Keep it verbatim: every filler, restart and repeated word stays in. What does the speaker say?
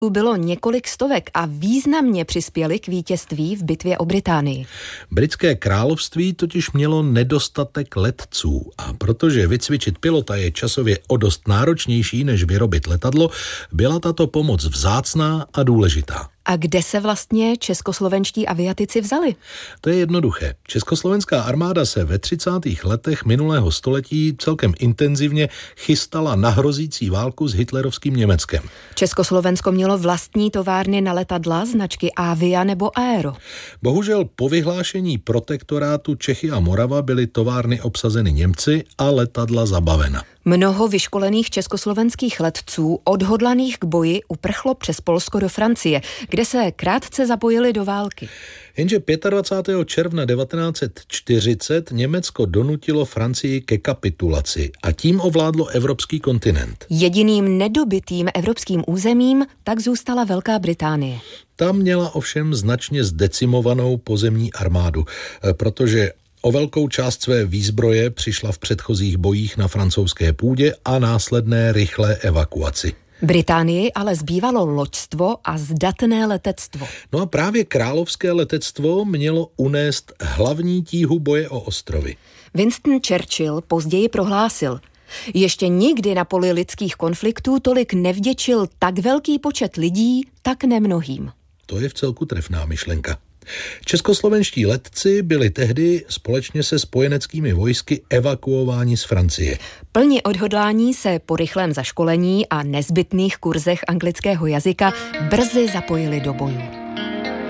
bylo několik stovek a významně přispěli k vítězství v bitvě o Británii. Britské království totiž mělo nedostatek letců a protože vycvičit pilota je časově o dost náročnější než vyrobit letadlo, byla tato pomoc vzácná a důležitá. A kde se vlastně českoslovenští aviatici vzali? To je jednoduché. Československá armáda se ve třicátých letech minulého století celkem intenzivně chystala na hrozící válku s hitlerovským Německem. Československo mělo vlastní továrny na letadla značky Avia nebo Aero. Bohužel po vyhlášení protektorátu Čechy a Morava byly továrny obsazeny Němci a letadla zabavena. Mnoho vyškolených československých letců odhodlaných k boji uprchlo přes Polsko do Francie, kde se krátce zapojili do války. Jenže dvacátého pátého června devatenáct set čtyřicet Německo donutilo Francii ke kapitulaci a tím ovládlo evropský kontinent. Jediným nedobytým evropským územím tak zůstala Velká Británie. Ta měla ovšem značně zdecimovanou pozemní armádu, protože o velkou část své výzbroje přišla v předchozích bojích na francouzské půdě a následné rychlé evakuaci. Británii ale zbývalo loďstvo a zdatné letectvo. No a právě královské letectvo mělo unést hlavní tíhu boje o ostrovy. Winston Churchill později prohlásil: ještě nikdy na poli lidských konfliktů tolik nevděčil tak velký počet lidí tak nemnohým. To je vcelku trefná myšlenka. Českoslovenští letci byli tehdy společně se spojeneckými vojsky evakuováni z Francie. Plni odhodlání se po rychlém zaškolení a nezbytných kurzech anglického jazyka brzy zapojili do bojů.